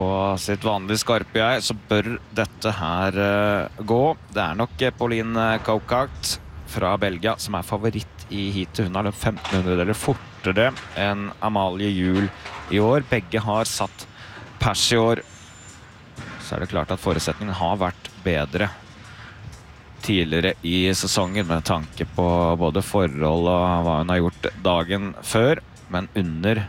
På sitt vanlige skarpe jeg, så bør dette her gå. Det nok Pauline Kokart fra Belgia som favoritt i heatet. Hun har løpt 1500 eller fortere enn Amalie Juel i år. Begge har satt pers i år. Så det klart at forutsetningen har vært bedre tidligere i sesongen med tanke på både forhold og hva hun har gjort dagen før. Men under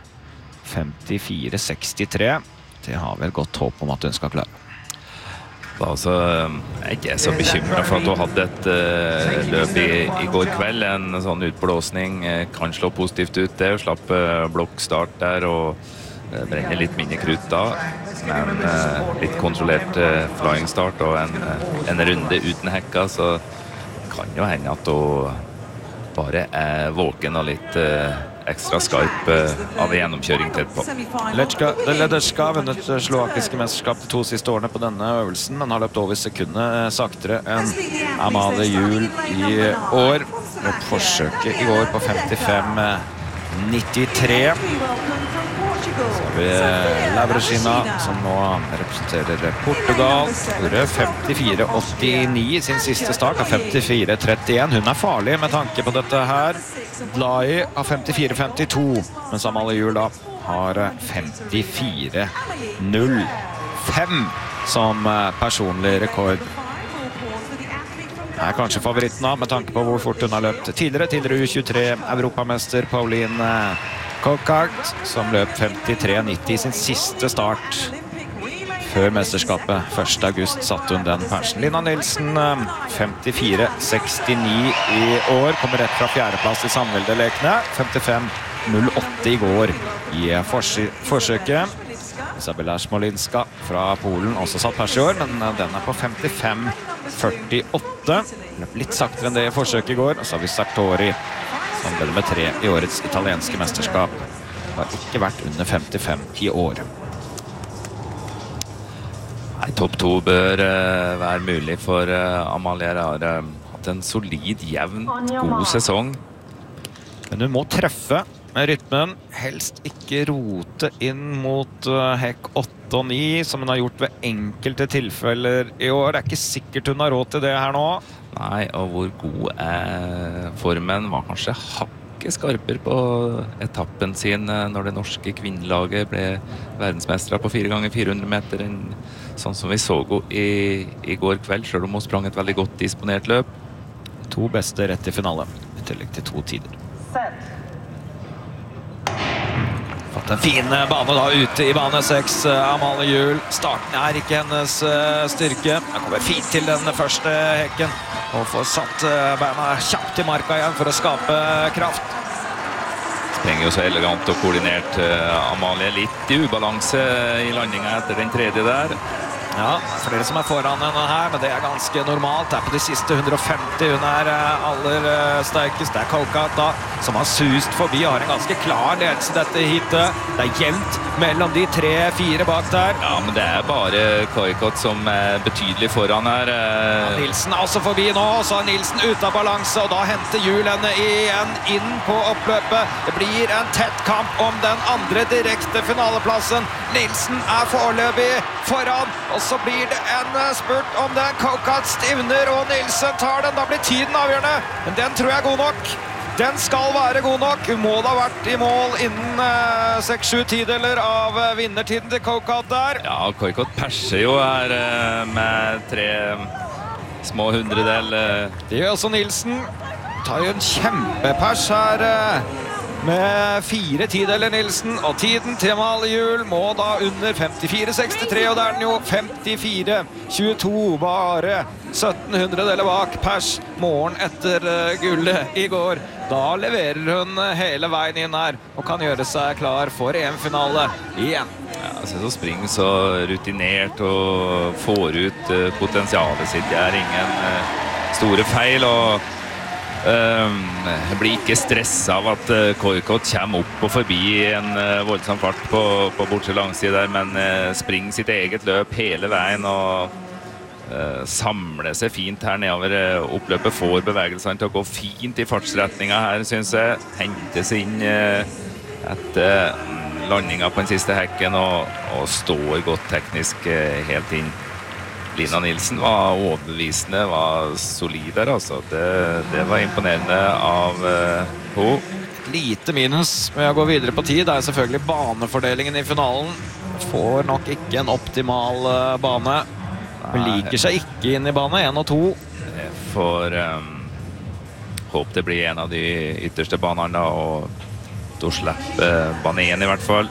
54-63. Det har vel godt håp om at hun skal klare. Altså, jeg ikke så bekymret for at hun hadde et løp i går kveld. En sånn utblåsning kan slå positivt ut det, og slapp blokkstart der og brenner litt mindre krutt da. Men litt kontrollert flying start og en runde uten hekka, så kan jo hende at hun bare våken og litt ekstra skarp av gjennomkjøring tett på. Ledecka har vunnet slovakiske mesterskap de 2 siste årene på denne øvelsen, men har løpt over sekundet saktere enn Amalie Juel i år. Løp forsøket i går på 55-93. Så har vi Lavrasina, som nå representerer Portugal. Gjorde 54-89 i sin siste start, av 54-31. Hun farlig med tanke på dette her. Blai har 54-52, mens Amalie Juel da har 54-05 som personlig rekord. Kanskje favoritten da, med tanke på hvor fort hun har løpt tidligere U23 europamester Pauline Kokart, som løp 53-90 i sin siste start før mesterskapet. 1. august satte hun den persen. Lina Nilsen 54-69 i år, kommer rett fra 4. plass i samveldelekene. 55-08 i går i forsøket. Isabella Smolinska fra Polen også satt pers i år, men den på 55-48. Løp litt saktere enn det i forsøket i går. Og så har vi Sartori, som ble med 3 i årets italienske mesterskap. Har ikke vært under 55 i år. Nei, topp 2 bør være mulig for Amalie. Har hatt en solid, jevn, god sesong. Men hun må treffe med rytmen. Helst ikke rote inn mot hekk 8 og 9, som hun har gjort ved enkelte tilfeller i år. Det ikke sikkert hun har råd til det her nå. Nei, og hvor god formen var kanskje hakket skarper på etappen sin når det norske kvinnelaget ble verdensmestere på 4x400 meter, sånn som vi så i går kveld, selv om hun sprang et veldig godt disponert løp. 2 beste rett i finale, i tillegg til 2 tider. Fått en fin bane da ute i bane 6, Amalie Juel. Starten ikke hennes styrke. Den kommer fint til den første hekken og får satt beina kjapt i marka igjen for å skape kraft. Sprenger jo så elegant og koordinert. Amalie litt i ubalanse i landingen etter den 3. der. Ja, flere som foran henne her, men det ganske normalt. Det på de siste 150 hun aller sterkest. Det Kokart da, som har sust forbi, har en ganske klar ledelse dette hitet. Det jevnt mellom de 3-4 bak der. Ja, men det bare Kokart som betydelig foran her. Ja, Nilsen også forbi nå, så Nilsen ute av balanse, og da henter Juel henne igjen inn på oppløpet. Det blir en tett kamp om den andre direkte finaleplassen. Nilsen foreløpig foran, og så blir det en spurt om den. Kokart stivner, og Nilsen tar den. Da blir tiden avgjørende, men den tror jeg god nok. Den skal være god nok. Hun må da ha vært i mål innen 6-7 tideler av vinnertiden til Kokart der. Ja, Kokart perser jo her med 3 små hundredel. Det gjør også Nilsen. Tar jo en kjempepers her med 4 tideler Nilsen, og tiden til Amalie Juel må da under 54-63, og der den jo 54-22, bare 1700 deler bak pers morgen etter gullet i går. Da leverer hun hele veien inn her, og kan gjøre seg klar for EM-finale igjen. Ja, jeg synes hun springer så rutinert og får ut potensialet sitt. Det ingen store feil, og jeg blir ikke stresset av at Kokart kommer opp og forbi en voldsom fart på bortsett langside der, men springer sitt eget løp hele veien og samler seg fint her nedover oppløpet, får bevegelsene til å gå fint i fartsretningen her, synes jeg. Henter seg inn etter landingen på den siste hekken og står godt teknisk helt inn. Lina Nilsen var overbevisende, var solid der, altså. Det var imponerende av henne. Lite minus med å gå videre på tid. Det selvfølgelig banefordelingen i finalen. Får nok ikke en optimal bane. Hun liker seg ikke inn i bane 1 og 2. Jeg får håpe det blir en av de ytterste banene da, og da slipper bane 1 i hvert fall.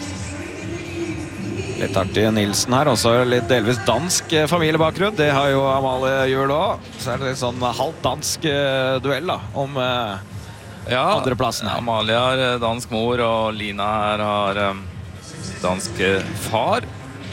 Litt artig Nilsen her, også litt delvis dansk familiebakgrunn. Det har jo Amalie Juel også. Så det litt sånn halvt dansk duell da, om andreplassen her. Amalie har dansk mor, og Lina her har dansk far.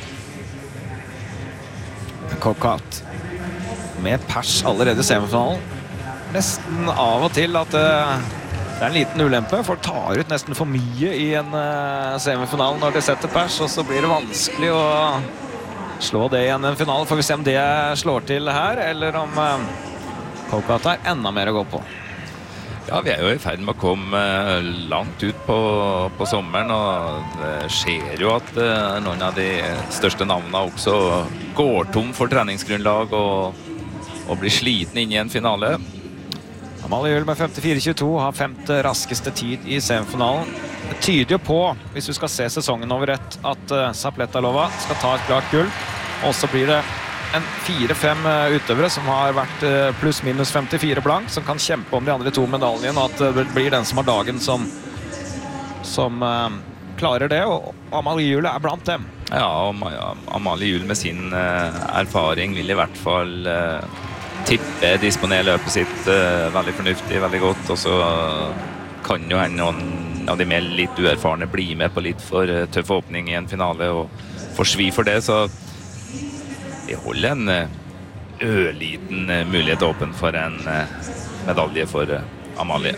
Coquat med pers allerede i semifinalen. Nesten av og til at det en liten ulempe. Folk tar ut nesten for mye i en semifinal når de setter pers, og så blir det vanskelig å slå det igjen i en finale. Får vi se om det slår til her, eller om Coquat har enda mer å gå på. Ja, vi jo i ferd med å komme langt ut på sommeren, og det skjer jo at noen av de største navnene også går tom for treningsgrunnlag og blir sliten inn i en finale. Amalie Juel med 54-22 har 5. raskeste tid i semifinalen. Det tyder jo på, hvis du skal se sesongen over ett, at Zapletalova skal ta et klart gull, og så blir det en 4-5 utøvere som har vært pluss minus 54 blank, som kan kjempe om de andre 2 medaljene, og at det blir den som har dagen som klarer det, og Amalie Juel blant dem. Ja, Amalie Juel med sin erfaring vil i hvert fall tippe disponere løpet sitt veldig fornuftig, veldig godt, og så kan jo noen av de mer litt uerfarne bli med på litt for tøff åpning i en finale og få svi for det, så vi holder en ørliten mulighet åpen for en medalje for Amalie.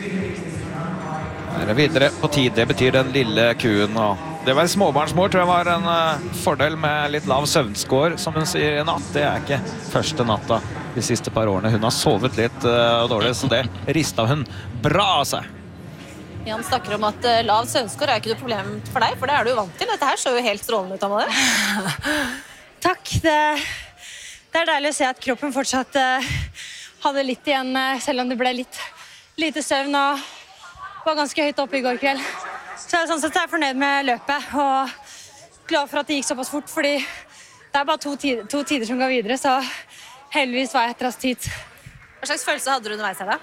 Her videre på tid, det betyr den lille kuen, og det var småbarnsmor, tror jeg var en fordel med litt lav søvnskår, som hun sier i natt. Det ikke første natta de siste par årene. Hun har sovet litt dårlig, så det ristet hun bra av seg. Jan snakker om at lav søvnskår ikke noe problem for deg, for det du jo vant til. Dette her så jo helt strålende ut, Amalie. Takk, det deilig å se at kroppen fortsatt hadde litt igjen, selv om det ble litt lite søvn og var ganske høyt oppe i går kveld. Så sånn sett jeg fornøyd med løpet og glad for at det gikk såpass fort, fordi det bare to tider som går videre, så heldigvis var jeg etter rask tid. Hva slags følelse hadde du underveis her da?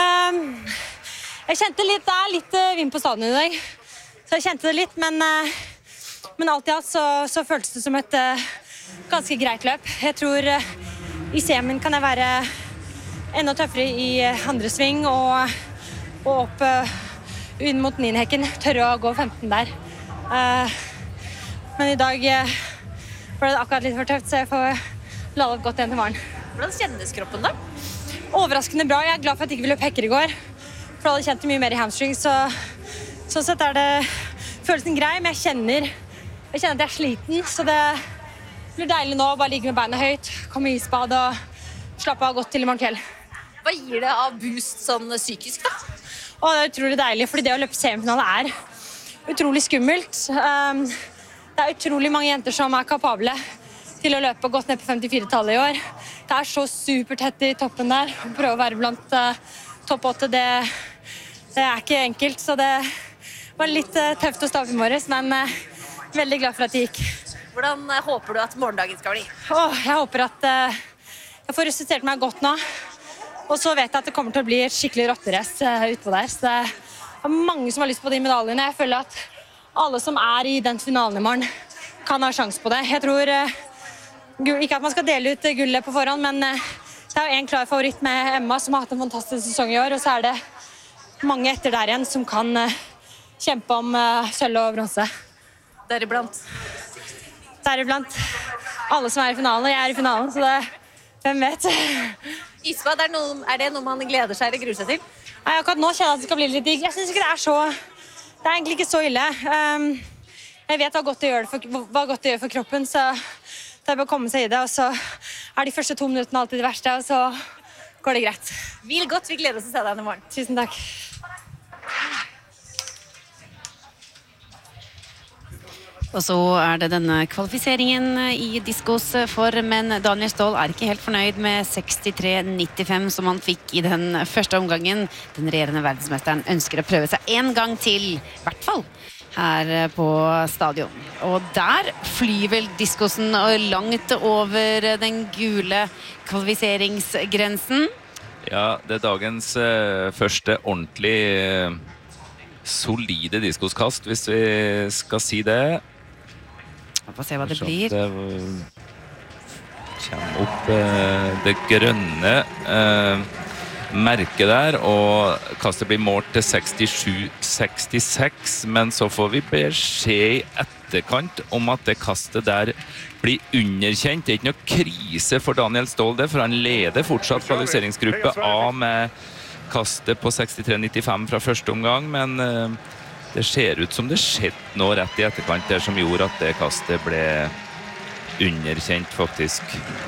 Jeg kjente litt, det litt vind på stadion i dag, så jeg kjente det litt, men alt i alt så føltes det som et ganske greit løp. Jeg tror i semien kan jeg være enda tøffere i andre sving og opp inn mot 9. hekken, tørre å gå 15 der. Men i dag ble det akkurat litt for tøft, så jeg får ladet godt igjen til morgen. Hvordan kjennes kroppen da? Overraskende bra. Jeg glad for at jeg ikke løp hekker i går, for jeg hadde kjent det mye mer i hamstring, så sånn sett det følelsen grei, men jeg kjenner at jeg er sliten, så det blir deilig nå å bare ligge med beina høyt, komme i isbad og slappe av godt til i morgen kveld. Hva gir det av boost sånn psykisk da? Det utrolig deilig, fordi det å løpe semifinale utrolig skummelt. Det utrolig mange jenter som kapable til å løpe godt ned på 54-tallet i år. Det så supertett i toppen der. Å prøve å være blant topp 8, det ikke enkelt, så det var litt tøft å stå opp i morges, men veldig glad for at det gikk. Hvordan håper du at morgendagen skal bli? Jeg håper at jeg får resultert meg godt nå. Og så vet jeg at det kommer til å bli et skikkelig rotterace utpå der. Så det mange som har lyst på de medaljene. Jeg føler at alle som i den finalen i morgen kan ha sjans på det. Jeg tror ikke at man skal dele ut gullet på forhånd, men det jo en klar favoritt med Emma, som har hatt en fantastisk sesong i år. Og så det mange etter der igjen som kan kjempe om sølv og bronse. Deriblant alle som i finalen. Jeg i finalen, så hvem vet? Isbad, det noe man gleder seg eller gruer seg til? Nei, akkurat nå kjenner jeg at det skal bli litt digg. Jeg synes ikke det egentlig ikke så ille. Jeg vet hva godt det gjør for kroppen, så det bare å komme seg i det, og så de første 2 minuttene alltid det verste, og så går det greit. Hvil godt, vi gleder oss til å se deg i morgen. Tusen takk. Og så det denne kvalifiseringen i diskos for menn. Daniel Ståhl ikke helt fornøyd med 63,95 som han fikk i den første omgangen. Den regjerende verdensmesteren ønsker å prøve seg en gang til, i hvert fall her på stadion. Og der flyr vel diskosen langt over den gule kvalifiseringsgrensen. Ja, det dagens første ordentlig solide diskoskast, hvis vi skal si det. Vi får se hva det blir. Det kommer opp det grønne merket der, og kastet blir målt til 67,66, men så får vi beskjed i etterkant om at det kastet der blir underkjent. Det ikke noe krise for Daniel Ståhl det, for han leder fortsatt kvalifiseringsgruppe A med kastet på 63,95 fra første omgang, men det ser ut som det skjedde noe rett i etterkant der som gjorde at det kastet ble underkjent faktisk.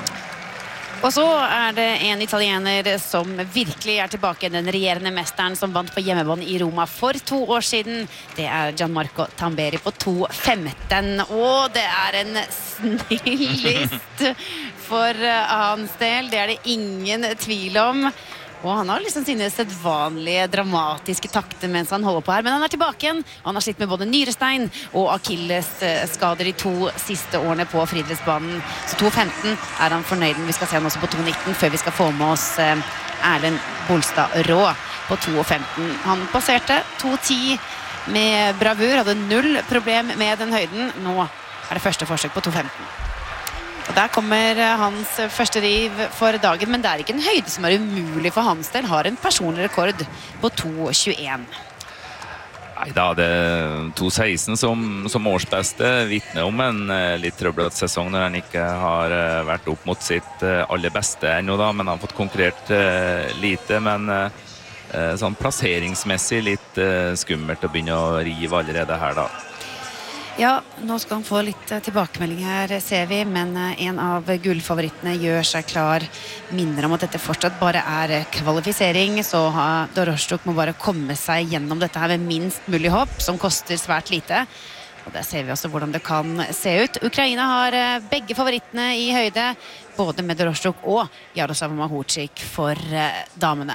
Og så det en italiener som virkelig tilbake, den regjerende mesteren som vant på hjemmebånd i Roma for 2 år siden. Det Gianmarco Tamberi på 2,15, og det en snillist for hans del. Det det ingen tvil om. Og han har liksom sine sedvanlige dramatiske takter mens han holder på her, men han tilbake igjen. Han har slitt med både nyrestein og akillesskader de 2 siste årene på friidrettsbanen. Så 2,15 han fornøyd med. Vi skal se han også på 2,19 før vi skal få med oss Erlend Bolstad Rå på 2,15. Han passerte 2,10 med bravur, hadde 0 problem med den høyden. Nå det første forsøk på 2,15. Og der kommer hans første riv for dagen, men det ikke en høyde som umulig for hans del. Har en personlig rekord på 2,21. Neida, det 2,16 som årsbeste vittner om en litt trøblet sesong når han ikke har vært opp mot sitt aller beste ennå da, men han har fått konkurrert lite, men sånn plasseringsmessig litt skummelt å begynne å rive allerede her da. Ja, nå skal han få litt tilbakemelding her, ser vi, men en av gullfavorittene gjør seg klar. Minner om at dette fortsatt bare kvalifisering, så Doroschuk må bare komme seg gjennom dette her med minst mulig hopp, som koster svært lite. Og der ser vi også hvordan det kan se ut. Ukraina har begge favorittene i høyde, både med Doroschuk og Jaroslav Mahorczyk for damene.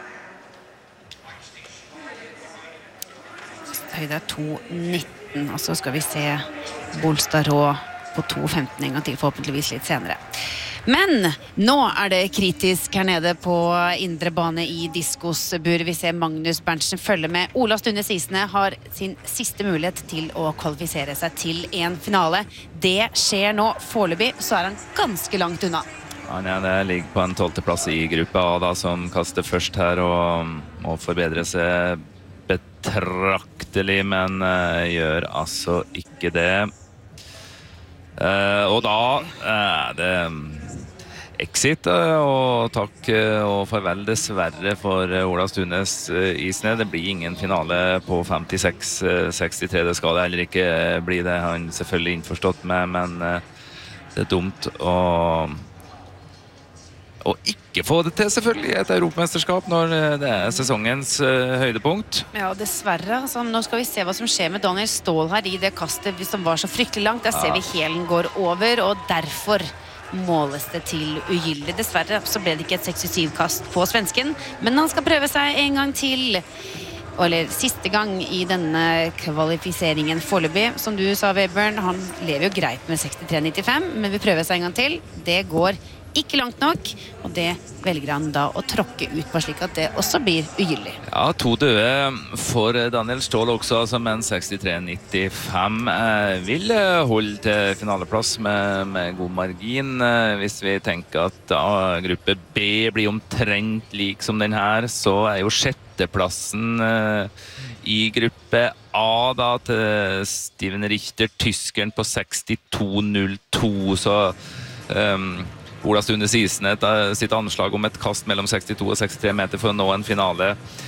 Høyde 2,19. Og så skal vi se Bolstad Rå på 2,15 en gang til, forhåpentligvis litt senere. Men nå det kritisk her nede på indre bane i diskosbur. Vi ser Magnus Berntsen følge med. Ola Stunde Sisene har sin siste mulighet til å kvalifisere seg til en finale. Det skjer nå. Foreløpig så han ganske langt unna. Han ligger på en 12. plass i gruppe A da, som kaster først her og må forbedre seg betraktelig, men gjør altså ikke det. Og da det exit, og takk og farvel dessverre for Ola Stundes Isne. Det blir ingen finale på 56-63, det skal det heller ikke bli, det har han selvfølgelig innforstått med, men det dumt å ikke få det til selvfølgelig et europamesterskap når det sesongens høydepunkt. Ja, dessverre. Altså, nå skal vi se hva som skjer med Daniel Ståhl her i det kastet som var så fryktelig langt. Der ser vi hælen går over, og derfor måles det til ugyldig. Dessverre så ble det ikke et 67-kast på svensken, men han skal prøve seg en gang til. Eller siste gang i denne kvalifiseringen foreløpig. Som du sa, Webern, han lever jo greit med 63,95, men vi prøver seg en gang til. Det går ikke langt nok, og det velger han da å tråkke ut på slik at det også blir ugyldig. Ja, 2 døde for Daniel Ståhl også, altså, men 63,95 vil holde til finaleplass med god margin. Hvis vi tenker at gruppe B blir omtrent lik som den her, så jo sjetteplassen i gruppe A da, til Steven Richter, tyskeren på 62,02, så Ola Stunde Sisene sitt anslag om et kast mellom 62 og 63 meter for å nå en finale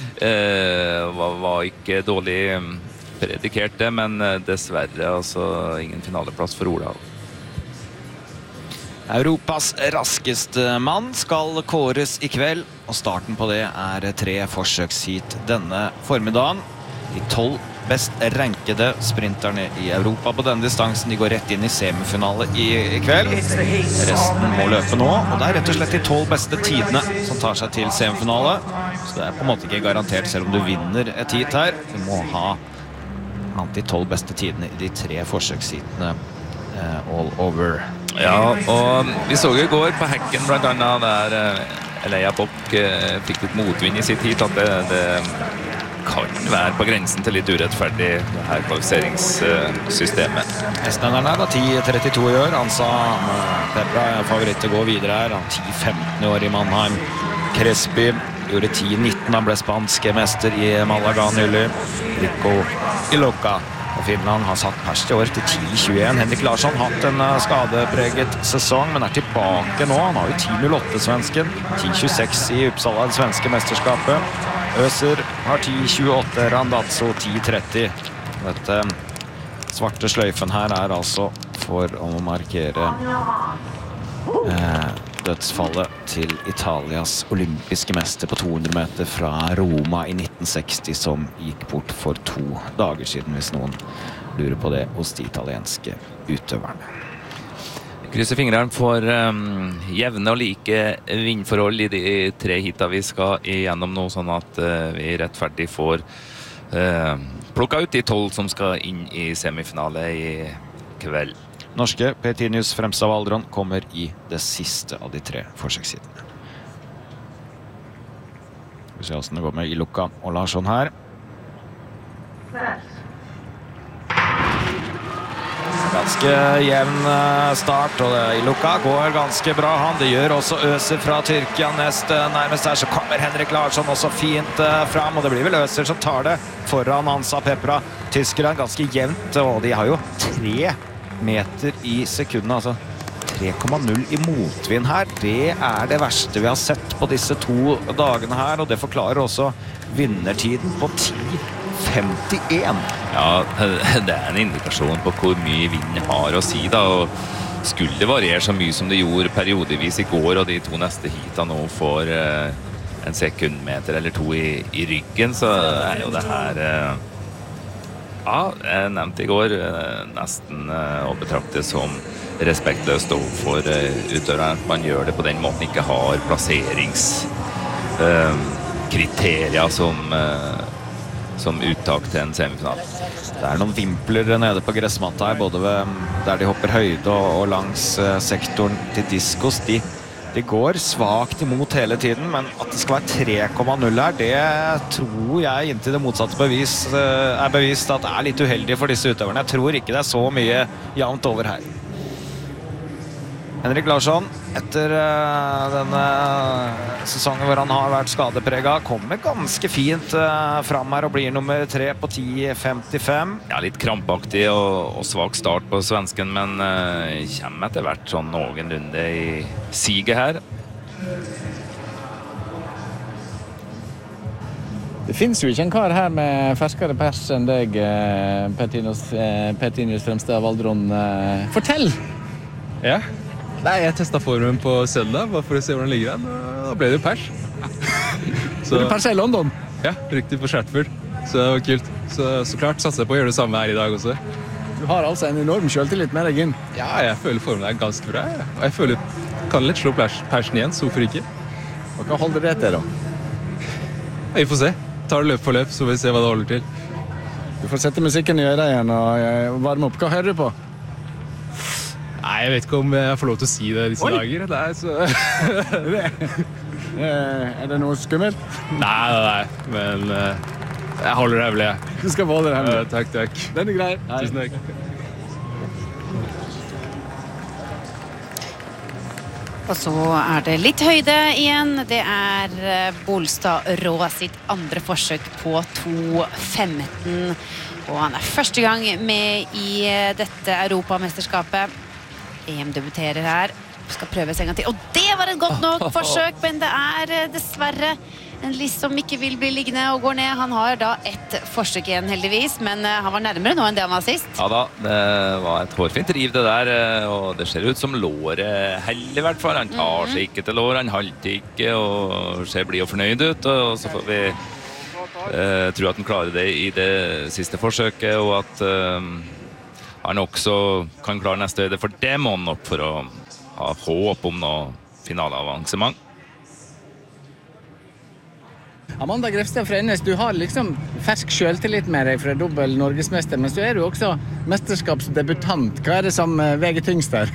var ikke dårlig predikert det, men dessverre altså ingen finaleplass for Ola. Europas raskeste mann skal kåres i kveld, og starten på det 3 forsøksheat denne formiddagen. De 12 best rankede sprinterne i Europa på denne distansen. De går rett inn i semifinale i kveld. Resten må løpe nå, og det rett og slett de 12 beste tidene som tar seg til semifinale. Så det på en måte ikke garantert selv om du vinner et heat her. Du må ha blant de 12 beste tidene i de 3 forsøksheatene all over. Ja, og vi så jo i går på hekken blant annet der Leia Bock fikk litt motvind i sitt heat, at det kan være på grensen til litt urettferdig det her kvalifiseringssystemet. Estlanderen er da 10.32 i år. Han sa Peppra er favoritt til å gå videre her. Han 10-15 år i Mannheim. Crespi gjorde 10-19. Han ble spansk mester i Malaga nylig. Rico Iloca og Finland har satt pers til år til 10-21. Henrik Larsson har hatt en skadepreget sesong, men er tilbake nå. Han har jo 10-08-svensken. 10-26 i Uppsala, det svenske mesterskapet. Øser har 10-28, Randazzo 10-30. Dette svarte sløyfen her er altså for å markere dødsfallet til Italias olympiske mester på 200 meter fra Roma i 1960, som gikk bort for 2 dager siden, hvis noen lurer på det, hos de italienske utøverne. Krysser fingrene for jevne og like vindforhold i de 3 heata vi skal igjennom nå, sånn at vi rettferdig får plukket ut de 12 som skal inn i semifinale i kveld. Norske Pettinius Fremstad Valdron kommer i det siste av de 3 forsøksheatene. Vi ser hvordan det går med Iloca og Larsson her. Ganske jevn start, og Iloca går ganske bra. Det gjør også Øser fra Tyrkia nærmest her. Så kommer Henrik Larsson også fint fram, og det blir vel Øser som tar det foran Hansa Peppra. Tyskerne ganske jevnt, og de har jo 3 meter i sekundene, altså 3,0 i motvind her. Det er det verste vi har sett på disse 2 dagene her, og det forklarer også vinnertiden på 10.51. Ja, det er en indikasjon på hvor mye vind har å si da, og skulle det variere så mye som det gjorde periodevis i går, og de 2 neste heata nå får en sekundmeter eller 2 i ryggen, så er jo det her ja, jeg nevnte i går nesten å betrakte som respektløst overfor utøveren. Man gjør det på den måten, ikke har plasseringskriterier som uttak til en semifinal. Det er noen vimpler nede på gressmatta her, både der de hopper høyde og langs sektoren til diskos. De går svagt imot hele tiden, men at det skal være 3,0 her, det tror jeg inntil det motsatte er bevist at det er litt uheldig for disse utøverne. Jeg tror ikke det er så mye jevnt over her. Henrik Larsson, etter denne sesongen hvor han har vært skadepreget, kommer ganske fint fram her og blir nummer 3 på 10.55. Ja, litt krampaktig og svak start på svensken, men kommer etter hvert sånn noenlunde i siget her. Det finnes jo ikke en kar her med ferskere pers enn deg, Pettinius Fremstad Valdron. Fortell! Ja. Nei, jeg testet formen på søndag, bare for å se hvordan det ligger an, og da ble det jo pers. Så du perser i London? Ja, riktig på Stratford, så det var kult. Så klart satser jeg på å gjøre det samme her i dag også. Du har altså en enorm selvtillit med deg inn. Ja, jeg føler formen er ganske bra, ja. Og jeg føler kan litt slå persen igjen, så hvorfor ikke? Og hva holder det til da? Vi får se. Tar det løp for løp, så får vi se hva det holder til. Du får sette musikken i øret igjen og varme opp. Hva hører du på? Nei, jeg vet ikke om jeg får lov til å si det disse dager. Nei, så... Er det noe skummelt? Nei, men jeg holder det hemmelig. Du skal holde det hemmelig. Takk. Den er grei. Tusen takk. Og så er det litt høyde igjen. Det er Bolstad Rå sitt andre forsøk på 2.15. Og han er første gang med i dette Europamesterskapet. EM debuterer her. Skal prøves en gang til. Og det var et godt nok forsøk, men det er dessverre en list som ikke vil bli liggende og går ned. Han har da ett forsøk igjen heldigvis, men han var nærmere nå enn det han var sist. Ja da, det var et hårfint riv det der, og det ser ut som låret heller i hvert fall. Han tar seg ikke til lår, han halter ikke og ser blid og fornøyd ut, og så får vi tror at han klarer det i det siste forsøket, og at han også kan klare neste høyde, for det må han nok for å ha håp om noe finaleavansement. Amanda Grefstad Frennes, du har liksom fersk selvtillit med deg fra dobbel norgesmester, men så er du også mesterskapsdebutant. Hva er det som veger tyngst der?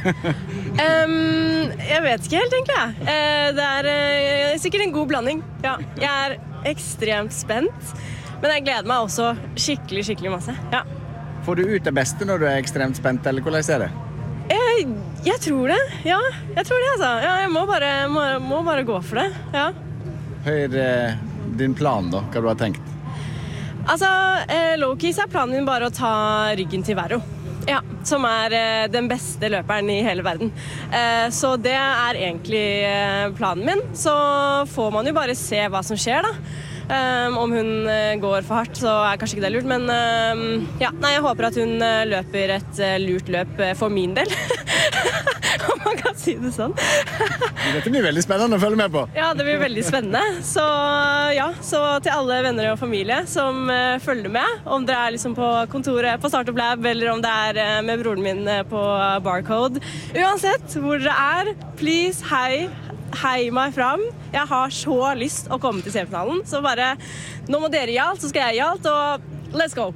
Jeg vet ikke helt, egentlig. Det er sikkert en god blanding. Ja, jeg er ekstremt spent, men jeg gleder meg også skikkelig masse. Ja. Får du ut det beste når du er ekstremt spent, eller hvordan er det? Jeg tror det. Ja, jeg tror det, altså. Ja, jeg må bare gå for det. Ja. Hva din plan da? Hva du har tenkt? Altså, low-key så er planen min bare å ta ryggen til Verro. Ja, som er den beste løperen i hele verden. Så det er egentlig planen min. Så får man jo bare se hva som skjer da. Om hun går for hardt, så er kanskje ikke det lurt, men jeg håper at hun løper et lurt løp for min del. Om man kan si det sånn. Dette blir veldig spennende å følge med på. Ja, det blir veldig spennende. Så så til alle venner og familie som følger med, om dere er liksom på kontoret på Startup Lab, eller om det er med broren min på Barcode. Uansett hvor dere er, please, hei meg fram. Jeg har så lyst å komme til semifinalen, så bare, nå må dere gi alt, så skal jeg gi alt, og let's go!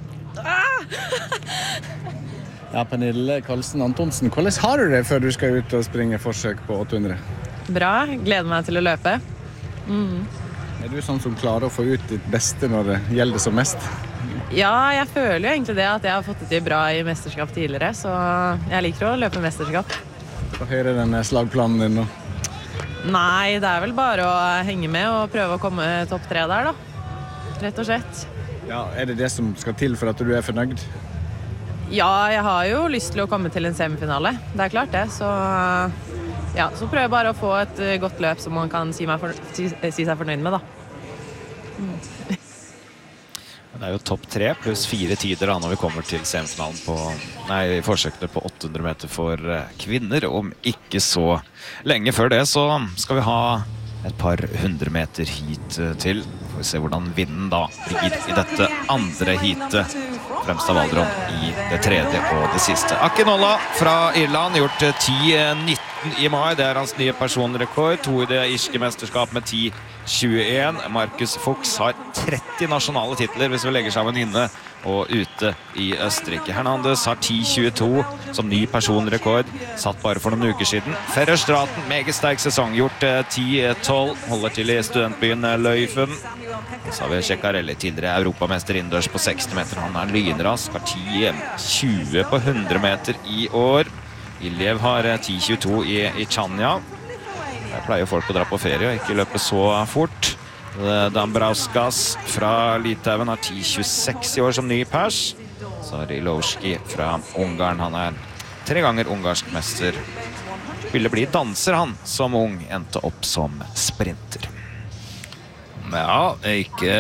Ja, Pernille Karlsen Antonsen, hvordan har du det før du skal ut og springe forsøk på 800? Bra, gleder meg til å løpe. Er du sånn som klarer å få ut ditt beste når det gjelder som mest? Ja, jeg føler jo egentlig det at jeg har fått det til bra i mesterskap tidligere, så jeg liker å løpe mesterskap. Hva er den slagplanen din nå? Nei, det er vel bare å henge med og prøve å komme topp 3 der da. Rett og slett. Ja, er det det som skal til for at du er fornøyd? Ja, jeg har jo lyst til å komme til en semifinale. Det er klart det, så så prøver jeg bare å få et godt løp som man kan si seg fornøyd med da. Det er jo topp 3 pluss 4 tider da når vi kommer til semifinalen på forsøkene på 800 meter for kvinner. Om ikke så lenge før det så skal vi ha et par 100 meter hit til. Får vi se hvordan vinden da blir i dette andre hitet. Fremstad Valdrom i det tredje og det siste. Akinola fra Irland gjort 10.19 i mai. Det er hans nye personrekord. 2 i det irske mesterskap med 10.21. Markus Fuchs har 30 nasjonale titler hvis vi legger sammen inne og ute i Østerrike. Hernandez har 10.22 som ny personrekord, satt bare for noen uker siden. Ferrer Straten, meget sterk sesong, gjort 10.12, holder til i studentbyen Løyfen. Så har vi Ceccarelli, tidligere europamester innendørs på 60 meter. Han er lynrask, har 10.20 på 100 meter i år. Iljev har 10.22 i Chania. Der pleier folk å dra på ferie og ikke løpe så fort. Dambrauskas fra Litauen har 10.26 i år som ny pers. Så har Ilovski fra Ungarn, han er 3 ganger ungarsk mester. Ville bli danser han som ung, endte opp som sprinter. Ja, ikke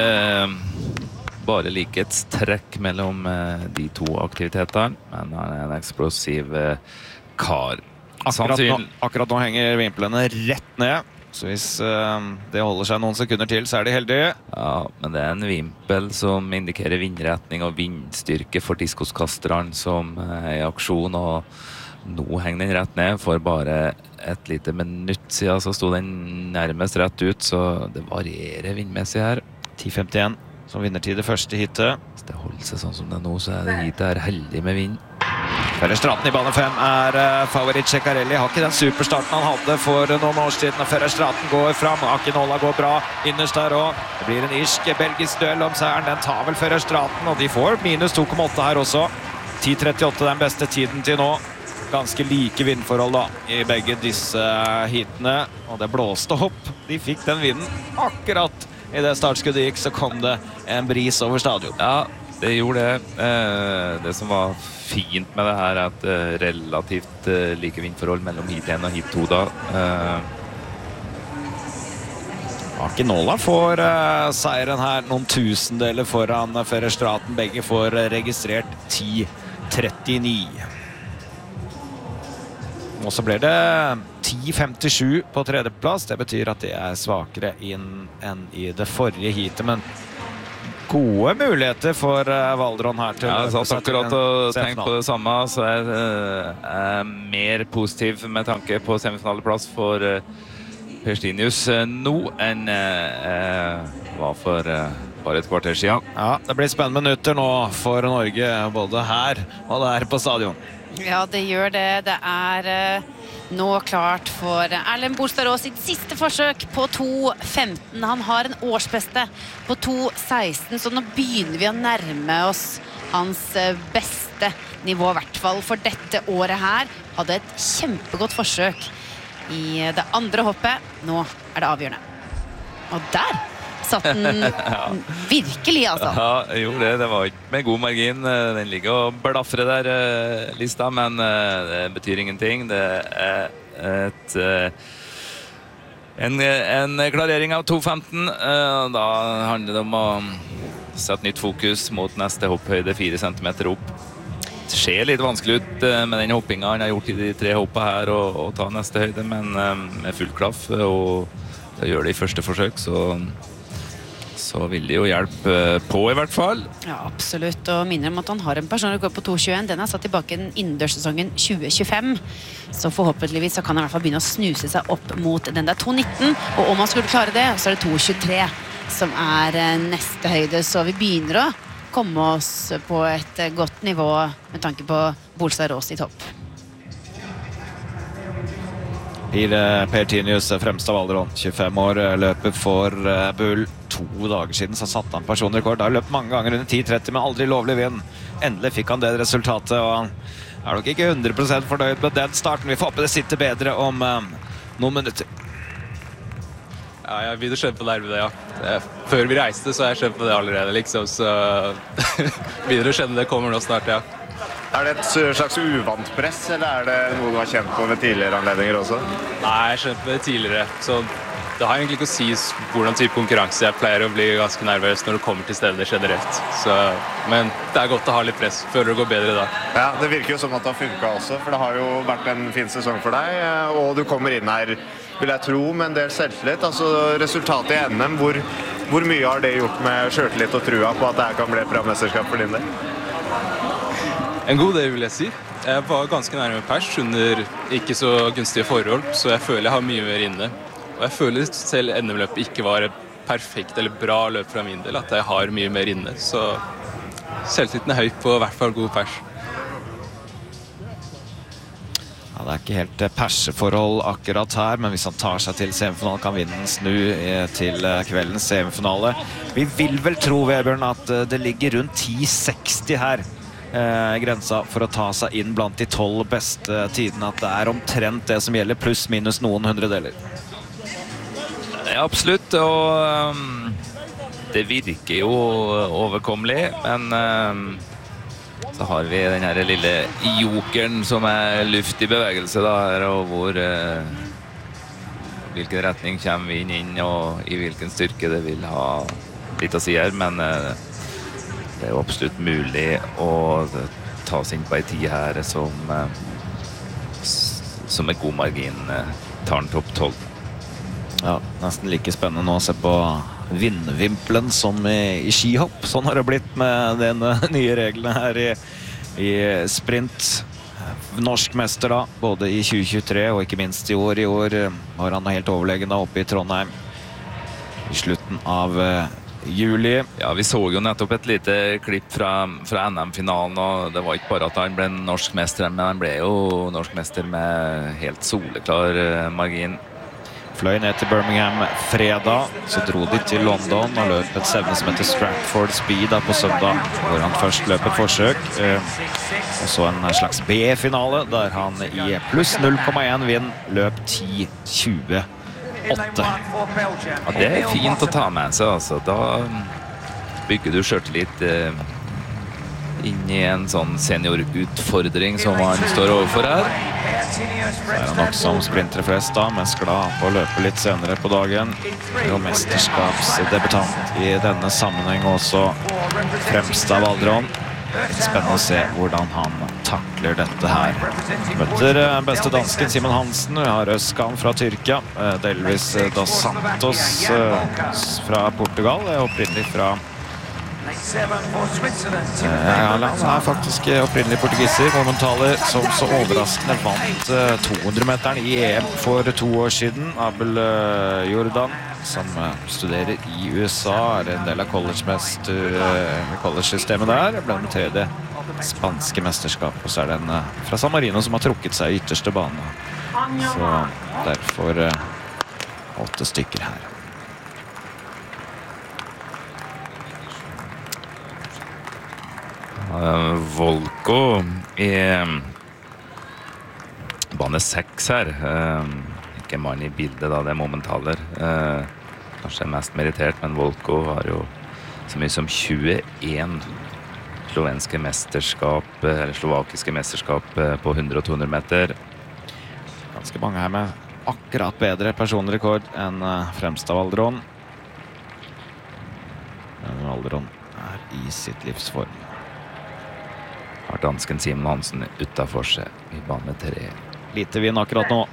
bare likhetstrekk mellom de to aktivitetene, men han er en eksplosiv kar. Akkurat nå henger vimplene rett ned. Så hvis det holder seg noen sekunder til, så er de heldige. Ja, men det er en vimpel som indikerer vindretning og vindstyrke for diskoskasteren som er i aksjon, og nå henger den rett ned. For bare et lite minutt siden så sto den nærmest rett ut, så det varierer vindmessig her. 10.51 som vinnertid det første hitet. Hvis det holder seg sånn som det nå, så er det hitet her heldig med vind. Ferrer Straten i bane 5 er favoritt. Ceccarelli har ikke den superstarten han hadde for noen år siden. Ferrer Straten går fram, Akinola går bra innerst der også. Det blir en irsk-belgisk duell om seieren. Den tar vel Ferrer Straten, og de får minus 2,8 her også. 10.38 den beste tiden til nå. Ganske like vindforhold da i begge disse hitene, og det blåste opp. De fikk den vinden akkurat i det startskuddet gikk, så kom det en bris over stadion. Ja, det gjorde det. Det som var fint med det her er at relativt like vindforhold mellom hit 1 og hit 2 da. Akinola får seieren her, noen tusendeler foran Ferrer Straten. Begge får registrert 10.39. Og så ble det 10.57 på tredjeplass. Det betyr at det er svakere inn enn i det forrige hitet, men gode muligheter for Valdron her til Jeg satt akkurat og tenkte på det samme, så jeg er mer positiv med tanke på semifinaleplass for Perstinius nå enn var for bare et kvarter siden. Ja, det blir spennende minutter nå for Norge, både her og der på stadion. Ja, det gjør det. Det nå klart for Erlend Bolstad Raa sitt siste forsøk på 2.15. Han har en årsbeste på 2.16, så nå begynner vi å nærme oss hans beste nivå, I hvert fall for dette året her. Hadde et kjempegodt forsøk I det andre hoppet. Nå det avgjørende. Og der satt den virkelig, altså. Ja, jo det var ikke med god margin. Den ligger og blaffer der, lista, men det betyr ingenting. Det en klarering av 2.15. Da handler det om å sette nytt fokus mot neste hopphøyde 4 centimeter opp. Det ser litt vanskelig ut med den hoppingen han har gjort I de 3 hoppene her og ta neste høyde, men med full klaff og det gjør det I første forsøk, så vil det jo hjelpe på I hvert fall. Ja, absolutt. Og minner om at han har en personrekord på 2.21. Den satt tilbake I innendørssesongen 2025. Så forhåpentligvis så kan han I hvert fall begynne å snuse seg opp mot den der 2.19. Og om han skulle klare det, så det 2.23 som neste høyde. Så vi begynner å komme oss på et godt nivå med tanke på Bolstad Raa I topp. Pertinius, fremst av Valdron, 25 år, løper for Bull. 2 dager siden så satte han personrekord. Da har løpt mange ganger under 10.30, men aldri lovlig vinn. Endelig fikk han det resultatet, og han nok ikke 100% fornøyd med den starten. Vi får håpe det sitter bedre om noen minutter. Ja, jeg begynner å skjønne på nervene, ja. Før vi reiste så har jeg skjønt på det allerede, liksom, så begynner å skjønne det kommer nå snart, ja. Det et slags uvant press, eller det noe du har kjent på ved tidligere anledninger også? Nei, jeg har kjent på det tidligere, så det har egentlig ikke å si hvordan type konkurranse. Jeg pleier å bli ganske nervøs når det kommer til stedet generelt, men det godt å ha litt press. Føler det går bedre da. Ja, det virker jo som at det har funket også, for det har jo vært en fin sesong for deg, og du kommer inn her, vil jeg tro, med en del selvtillit. Altså resultatet I NM, hvor mye har det gjort med selvtillit og trua på at det her kan bli et bra mesterskap for din del? En god del vil jeg si. Jeg var ganske nærme pers under ikke så gunstige forhold, så jeg føler jeg har mye mer inne. Og jeg føler selv NM-løpet ikke var et perfekt eller bra løp fra min del, at jeg har mye mer inne. Så selvtilliten høy på I hvert fall god pers. Ja, det ikke helt perseforhold akkurat her, men hvis han tar seg til semifinalen kan vinden snu til kveldens semifinale. Vi vil vel tro, Vebjørn, at det ligger rundt 10.60 her. Grensa for å ta seg inn blant de 12 beste tidene, at det omtrent det som gjelder, pluss minus noen hundredeler. Ja, absolutt, og det virker jo overkommelig, men så har vi den her lille jokeren som luft I bevegelse da, og hvilken retning kommer vi inn, og I hvilken styrke det vil ha litt å si her, men det jo absolutt mulig å ta seg inn på en tid her som med god margin tar den topp 12. Ja, nesten like spennende nå å se på vindvimpelen som I skihopp. Sånn har det blitt med de nye reglene her I sprint. Norsk mester da, både I 2023 og ikke minst I år. I år var han helt overlegen da oppe I Trondheim I slutten av juli. Ja, vi så jo nettopp et lite klipp fra NM-finalen, og det var ikke bare at han ble norsk mester, men han ble jo norsk mester med helt soleklar margin. Fløy ned til Birmingham fredag, så dro de til London og løp et stevne som heter Stratford Speed da på søndag, hvor han først løp et forsøk, og så en slags B-finale, der han I pluss 0,1 vinn løp 10.28. Ja, det fint å ta med seg, altså. Da bygger du selvtillit inn I en sånn seniorutfordring som han står overfor her. Så han nok som sprintere flest da, mest glad på å løpe litt senere på dagen. Og mesterskapsdebutant I denne sammenheng også fremst av Valdron. Spennende å se hvordan han takler dette her. Møter beste dansken Simon Hansen. Vi har Øskan fra Tyrkia, delvis Dos Santos fra Portugal, opprinnelig fra Han faktisk opprinnelig portugiser. Momentaler som så overraskende vant 200-meteren i EM for 2 år siden. Abel Jordan, som studerer i USA, en del av college-systemet der. Ble med 3. spanske mesterskap, og så det en fra San Marino som har trukket seg i ytterste bane. Så derfor 8 stykker her. Volko i bane 6 her. Ikke mann i bildet da, det momentaler. Kanskje mest meritert, men Volko har jo så mye som 21 slovenske mesterskap, eller slovakiske mesterskap på 100 og 200 meter. Ganske mange her med akkurat bedre personrekord enn Fremstad Valdron. Men Valdron i sitt livsform. Har dansken Simon Hansen utenfor seg i bane 3. Lite vind akkurat nå.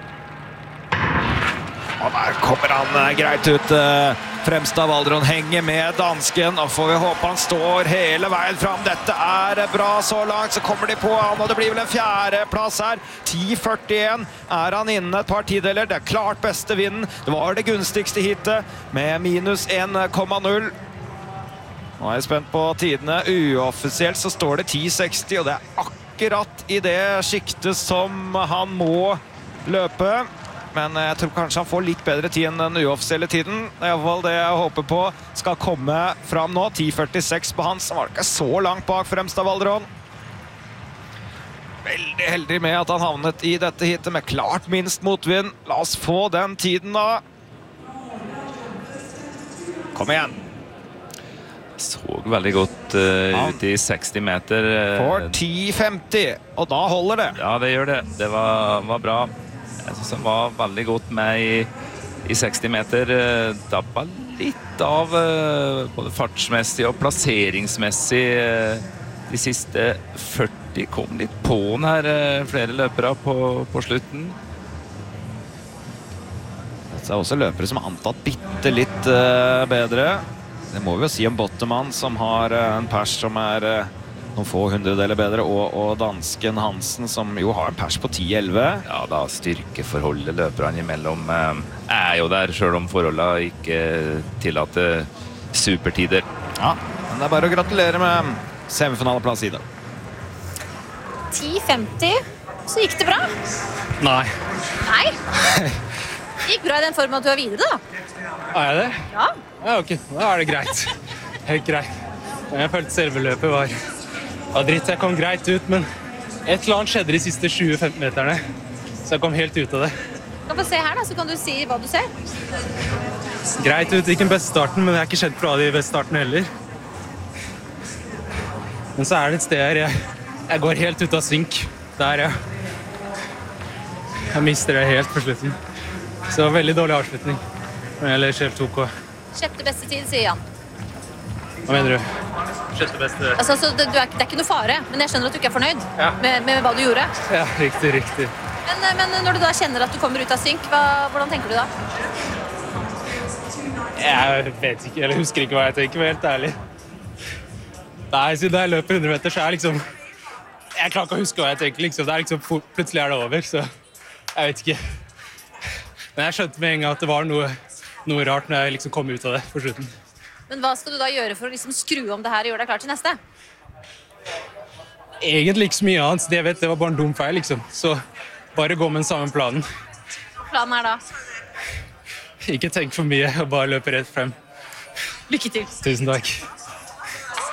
Og der kommer han greit ut. Fremstad Valdron henger med dansken, og får vi håpe han står hele veien fram. Dette bra så langt, så kommer de på han, og det blir vel en 4. plass her. 10.41 han inne et par tideler. Det klart beste vinden. Det var det gunstigste hitet med minus 1,0. Nå jeg spent på tidene. Uoffisielt så står det 10.60, og det akkurat i det skiktet som han må løpe. Men jeg tror kanskje han får litt bedre tid enn den uoffisielle tiden. Det I hvert fall det jeg håper på skal komme fram nå. 10.46 på hans. Han var ikke så langt bak Fremstad Valdron. Veldig heldig med at han havnet i dette hitet med klart minst motvind. La oss få den tiden da. Kom igjen. Så veldig godt ut i 60 meter. For 10.50, og da holder det. Ja, det gjør det. Det var bra. Jeg synes han var veldig godt med i 60 meter. Dabba litt av både fartsmessig og plasseringsmessig. De siste 40 kom litt på den her, flere løpere på slutten. Det også løpere som har antatt bitte litt bedre. Det må vi jo si om Bottemann, som har en pers som noen få hundredeler bedre, og dansken Hansen, som jo har en pers på 10-11. Ja, da styrkeforholdet løperne imellom jo der, selv om forholdene ikke tillater supertider. Ja, men det bare å gratulere med semifinaleplass i det. 10.50, så gikk det bra? Nei. Nei? Det gikk bra i den formen at du var videre, da. Jeg det? Ja. Ja, ok. Da det greit. Helt greit. Jeg følte selve løpet var dritt. Jeg kom greit ut, men et eller annet skjedde de siste 20-15 meterne. Så jeg kom helt ut av det. Kan få se her da, så kan du si hva du ser. Greit ut, ikke den beste starten, men jeg har ikke kjent fra de beste startene heller. Men så det et sted her jeg går helt ut av synk. Der jeg mister det helt på slutten. Så det var veldig dårlig avslutning. Men ellers helt OK. Sjette beste tid, sier Jan. Hva mener du? Sjette beste. Altså, det ikke noe fare, men jeg skjønner at du ikke fornøyd med hva du gjorde. Ja, riktig. Men når du da kjenner at du kommer ut av synk, hvordan tenker du da? Jeg vet ikke, eller husker ikke hva jeg tenker, men helt ærlig. Nei, siden jeg løper 100 meter, så liksom... Jeg klarer ikke å huske hva jeg tenker, liksom. Det liksom, plutselig det over, så jeg vet ikke. Men jeg skjønte med en gang at det var noe rart når jeg liksom kom ut av det på slutten. Men hva skal du da gjøre for å liksom skru om det her og gjøre deg klar til neste? Egentlig ikke så mye annet. Det jeg vet, det var bare en dum feil, liksom. Så bare gå med den samme planen. Planen da? Ikke tenk for mye, bare løpe rett frem. Lykke til. Tusen takk.